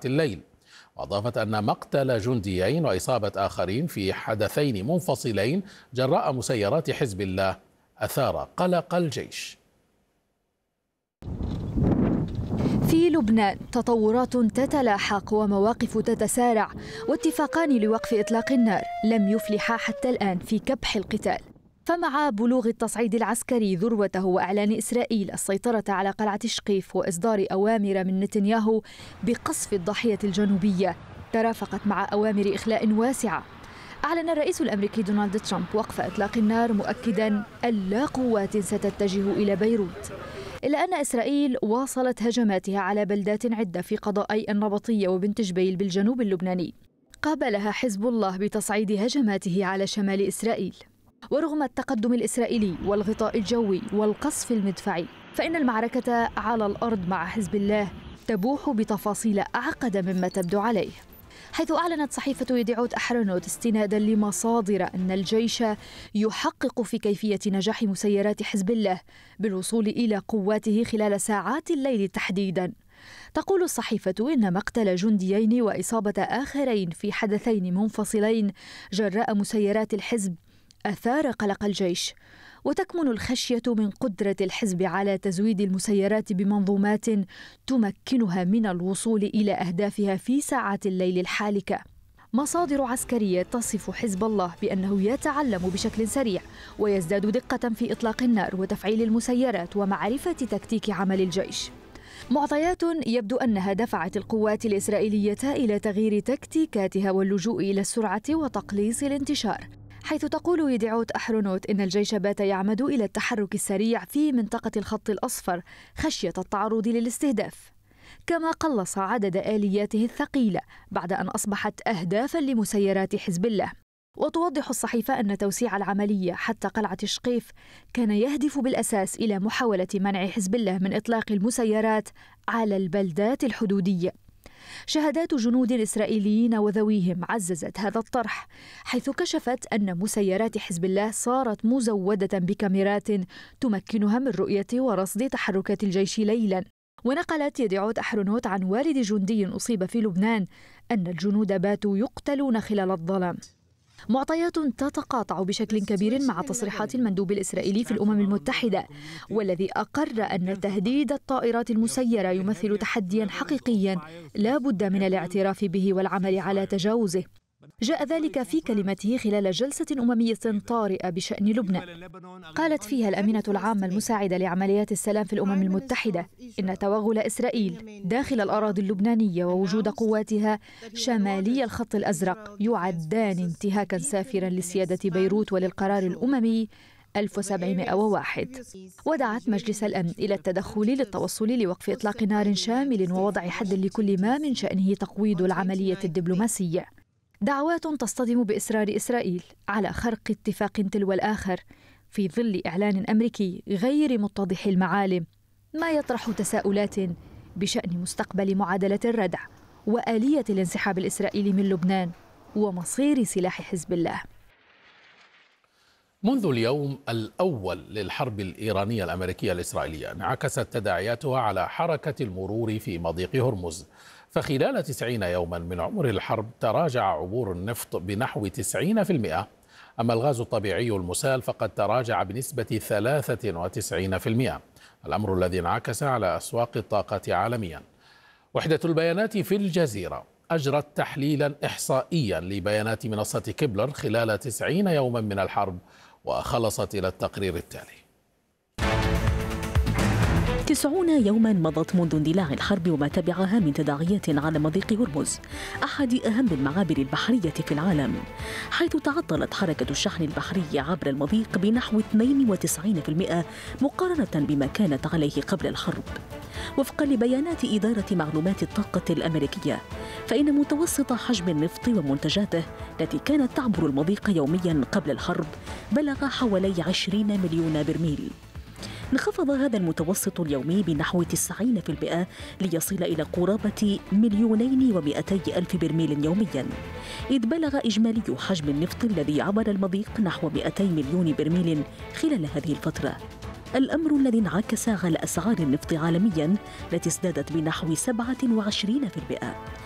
الليل. وأضافت أن مقتل جنديين وإصابة آخرين في حدثين منفصلين جراء مسيرات حزب الله أثار قلق الجيش. في لبنان تطورات تتلاحق ومواقف تتسارع، واتفاقان لوقف إطلاق النار لم يفلحا حتى الآن في كبح القتال. فمع بلوغ التصعيد العسكري ذروته وإعلان إسرائيل السيطرة على قلعة شقيف وإصدار أوامر من نتنياهو بقصف الضاحية الجنوبية، ترافقت مع أوامر إخلاء واسعة. أعلن الرئيس الأمريكي دونالد ترامب وقف إطلاق النار، مؤكداً أن لا قوات ستتجه إلى بيروت، إلا أن إسرائيل واصلت هجماتها على بلدات عدة في قضائي النبطية وبنت جبيل بالجنوب اللبناني. قابلها حزب الله بتصعيد هجماته على شمال إسرائيل. ورغم التقدم الإسرائيلي والغطاء الجوي والقصف المدفعي، فإن المعركة على الأرض مع حزب الله تبوح بتفاصيل أعقد مما تبدو عليه، حيث أعلنت صحيفة يديعوت أحرنوت استنادا لمصادر أن الجيش يحقق في كيفية نجاح مسيرات حزب الله بالوصول إلى قواته خلال ساعات الليل تحديدا. تقول الصحيفة إن مقتل جنديين وإصابة آخرين في حدثين منفصلين جراء مسيرات الحزب أثار قلق الجيش، وتكمن الخشية من قدرة الحزب على تزويد المسيرات بمنظومات تمكنها من الوصول إلى أهدافها في ساعات الليل الحالكة. مصادر عسكرية تصف حزب الله بأنه يتعلم بشكل سريع ويزداد دقة في إطلاق النار وتفعيل المسيرات ومعرفة تكتيك عمل الجيش، معطيات يبدو أنها دفعت القوات الإسرائيلية إلى تغيير تكتيكاتها واللجوء إلى السرعة وتقليص الانتشار، حيث تقول يديعوت أحرنوت إن الجيش بات يعمد إلى التحرك السريع في منطقة الخط الأصفر خشية التعرض للاستهداف، كما قلص عدد آلياته الثقيلة بعد أن أصبحت أهدافا لمسيرات حزب الله. وتوضح الصحيفة أن توسيع العملية حتى قلعة شقيف كان يهدف بالأساس إلى محاولة منع حزب الله من إطلاق المسيرات على البلدات الحدودية. شهادات جنود إسرائيليين وذويهم عززت هذا الطرح، حيث كشفت أن مسيرات حزب الله صارت مزودة بكاميرات تمكنها من رؤية ورصد تحركات الجيش ليلاً. ونقلت يديعوت أحرنوت عن والد جندي أصيب في لبنان أن الجنود باتوا يقتلون خلال الظلام، معطيات تتقاطع بشكل كبير مع تصريحات المندوب الإسرائيلي في الأمم المتحدة، والذي أقر أن تهديد الطائرات المسيرة يمثل تحديا حقيقيا لا بد من الاعتراف به والعمل على تجاوزه. جاء ذلك في كلمته خلال جلسة أممية طارئة بشأن لبنان، قالت فيها الأمينة العامة المساعدة لعمليات السلام في الأمم المتحدة إن توغل إسرائيل داخل الأراضي اللبنانية ووجود قواتها شمالي الخط الأزرق يعدان انتهاكا سافرا لسيادة بيروت وللقرار الأممي 1701. ودعت مجلس الأمن إلى التدخل للتوصل لوقف إطلاق نار شامل ووضع حد لكل ما من شأنه تقويض العملية الدبلوماسية. دعوات تصطدم بإصرار إسرائيل على خرق اتفاق تلو الآخر في ظل إعلان أمريكي غير متضح المعالم، ما يطرح تساؤلات بشأن مستقبل معادلة الردع وآلية الانسحاب الإسرائيلي من لبنان ومصير سلاح حزب الله. منذ اليوم الأول للحرب الإيرانية الأمريكية الإسرائيلية انعكست تداعياتها على حركة المرور في مضيق هرمز، فخلال 90 يوما من عمر الحرب تراجع عبور النفط بنحو 90%، أما الغاز الطبيعي المسال فقد تراجع بنسبة 93%، الأمر الذي انعكس على أسواق الطاقة عالميا. وحدة البيانات في الجزيرة أجرت تحليلا إحصائيا لبيانات منصة كيبلر خلال 90 يوما من الحرب، وخلصت إلى التقرير التالي. 90 يوما مضت منذ اندلاع الحرب وما تبعها من تداعيات على مضيق هرمز، أحد أهم المعابر البحرية في العالم، حيث تعطلت حركة الشحن البحري عبر المضيق بنحو 92% مقارنة بما كانت عليه قبل الحرب. وفقا لبيانات إدارة معلومات الطاقة الأمريكية، فإن متوسط حجم النفط ومنتجاته التي كانت تعبر المضيق يوميا قبل الحرب بلغ حوالي 20 مليون برميل. انخفض هذا المتوسط اليومي بنحو 90% ليصل إلى قرابة 2,200,000 برميل يوميا، إذ بلغ إجمالي حجم النفط الذي عبر المضيق نحو 200 مليون برميل خلال هذه الفترة، الأمر الذي انعكس على أسعار النفط عالميا التي ازدادت بنحو 27%.